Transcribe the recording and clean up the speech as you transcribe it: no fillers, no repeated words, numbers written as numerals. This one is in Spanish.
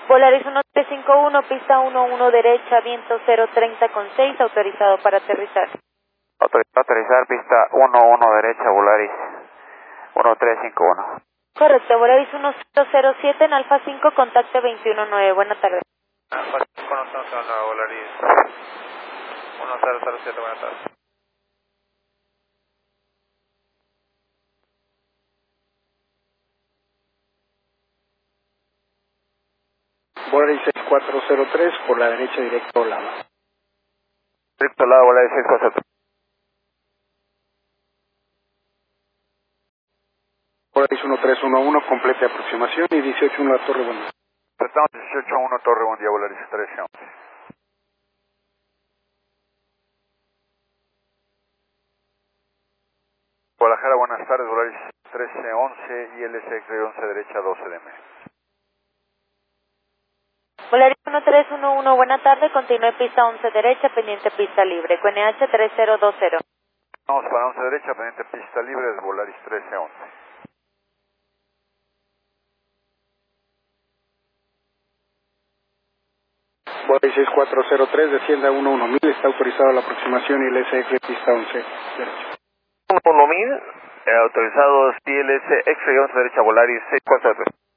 Volaris 1351, pista 11 derecha, viento 030,6, autorizado para aterrizar. Autorizado a aterrizar, pista 11 derecha, Volaris 1351. Correcto, Volaris 1007 en Alfa 5, contacto 219, buena tarde. Alfa 5, no estamos en la Volaris 1007, buenas tardes. Volaris 6403, por la derecha directo Lama. Directo al lado, Volaris 6403. Volaris 1311, complete aproximación y 18-1 la Torre Buena. Estamos 18-1 Torre, buen día, Volaris 1311. Guadalajara, buenas tardes, Volaris 1311, ILS 11 derecha, 12 DM. Volaris 1311, buena tarde, continúe pista 11 derecha, pendiente pista libre, QNH 3020. Vamos para 11 derecha, pendiente pista libre, de Volaris 1311. Volaris 6403, descienda 11000, está autorizado la aproximación y el SF pista 11 derecha. 1000, autorizados ILS X-Ray 11 derecha, Volaris 6403.